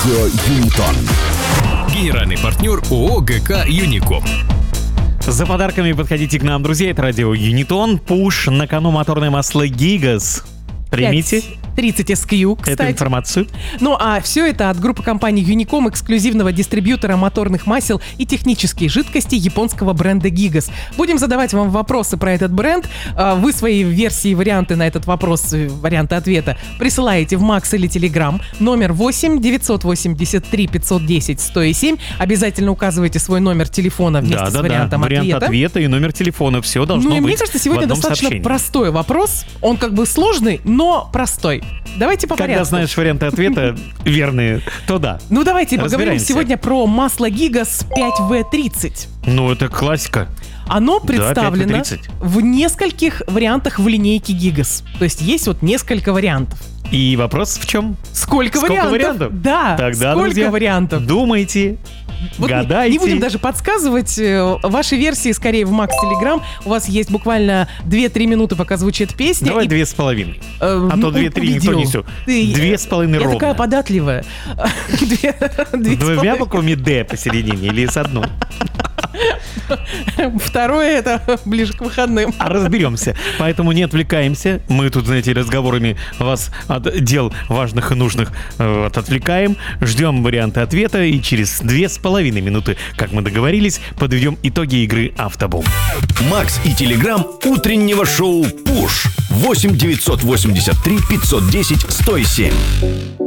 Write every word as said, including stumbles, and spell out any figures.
Юнитон. Генеральный партнер ООО ГК «Юником». За подарками подходите к нам, друзья. Это радио Юнитон. Пуш. На кону моторное масло Гигас. Примите тридцать эс кью, кстати. эту информацию. Ну а все это от группы компании Юником, эксклюзивного дистрибьютора моторных масел и технические жидкости японского бренда Гигас. Будем задавать вам вопросы про этот бренд. Вы свои версии, варианты на этот вопрос, варианты ответа присылаете в Макс или Телеграм. Номер восемь девятьсот восемьдесят три пятьсот десять сто семь. Обязательно указывайте свой номер телефона вместе да, с да, вариантом да. ответа. Вариант ответа и номер телефона. Все должно ну, и быть. Мне кажется, сегодня достаточно сообщении. простой вопрос. Он как бы сложный, но простой. Давайте по Когда порядку. знаешь варианты ответа верные, то да. Ну давайте поговорим Разбираемся. сегодня про масло Гигас пять вэ тридцать. Ну, это классика. Оно представлено пять вэ тридцать. в нескольких вариантах в линейке Гигас. То есть есть вот несколько вариантов. И вопрос в чем? Сколько, Сколько вариантов? вариантов? Да, Тогда, сколько друзья, вариантов? думайте, Вот не- гадайте. Не будем даже подсказывать. э, Ваши версии скорее в Макс Телеграм. У вас есть буквально две-три минуты, пока звучит песня. Давай и, две с половиной. э, А ну, то две-три никто убедил. не все. Ты- Две с половиной Я ровно. такая податливая. Две- две с Двумя половиной. буквами «Д» посередине или с одной? Второе это ближе к выходным. А разберемся. Поэтому не отвлекаемся. Мы тут, знаете, разговорами вас от дел важных и нужных э, от- отвлекаем. Ждем варианты ответа. И через две с половиной минуты, как мы договорились, подведем итоги игры «Автобум». Макс и Телеграм утреннего шоу «Пуш». восемь девятьсот восемьдесят три пятьсот десять сто семь.